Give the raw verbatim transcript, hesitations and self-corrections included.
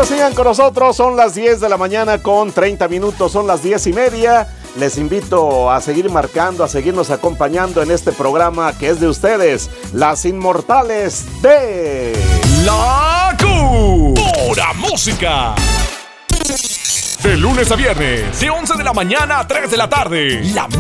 Bienvenidos, sigan con nosotros, son las diez de la mañana con treinta minutos, son las diez y media. Les invito a seguir marcando, a seguirnos acompañando en este programa que es de ustedes, Las Inmortales de La Q. Pura música. De lunes a viernes, de once de la mañana a tres de la tarde, la